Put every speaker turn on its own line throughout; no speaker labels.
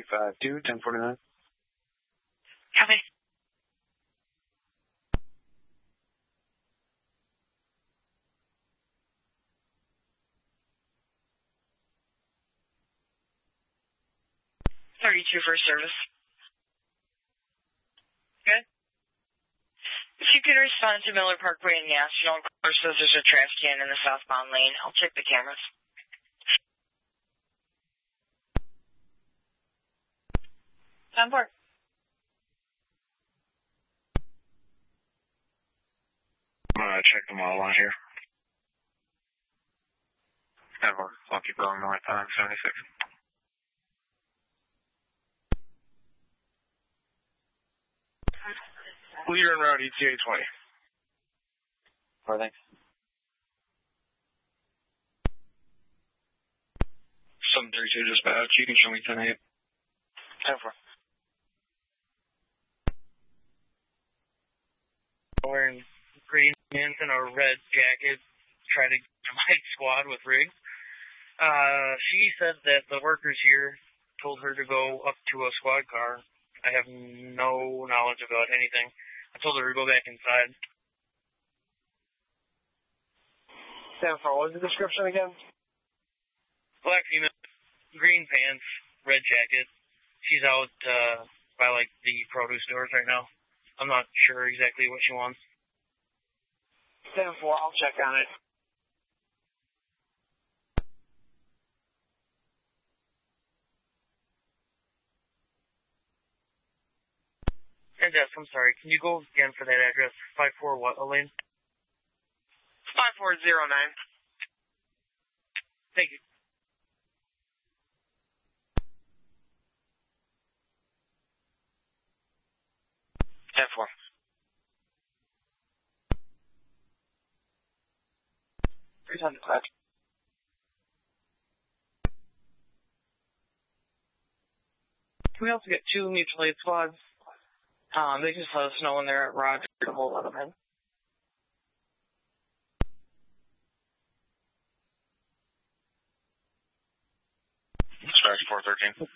352, 1049.
Copy. For service. Okay. If you could respond to Miller Parkway and National, of course, there's a trash can in the southbound lane. I'll check the cameras. 10-4.
I'm going to check them all out here. 10-4. I'll keep going north on 76. Leader en route ETA 20. Thanks. 732 dispatch, you can show me 10-8. 10-4.
Wearing green pants and a red jacket, trying to get my squad with rigs. She said that the workers here told her to go up to a squad car. I have no knowledge about anything. I told her to go back inside.
10-4, what was the description again?
Black female, green pants, red jacket. She's out by, like, the produce stores right now. I'm not sure exactly what she wants.
10-4, I'll check on it.
And yes, I'm sorry. Can you go again for that address? 54 what, Elaine?
5409.
Thank you.
F4.
Can we also get 2 mutual aid squads? They just let us know when they're at Roger to hold on them in.
Dispatch 413.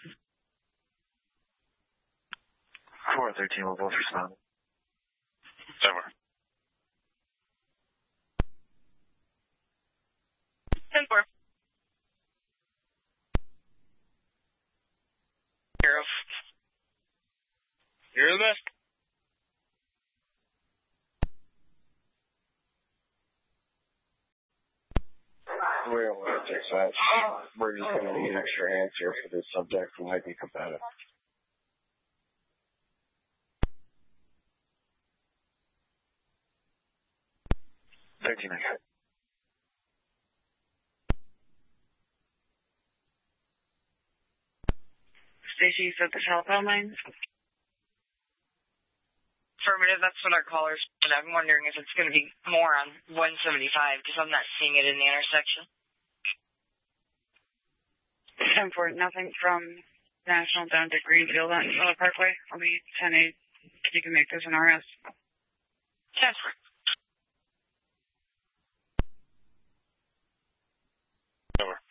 413 will both respond. 10-4.
10-4.
You're the best.
We don't want to dispatch. We're just going to need extra hands here for this subject who might be competitive.
Stacy, you said the telephone lines? Affirmative, that's what our callers said. I'm wondering if it's going to be more on 175 because I'm not seeing it in the intersection.
10-4, nothing from National down to Greenfield on Miller Parkway. I'll be 10-8. You can make this an RS.
10-4.
Over.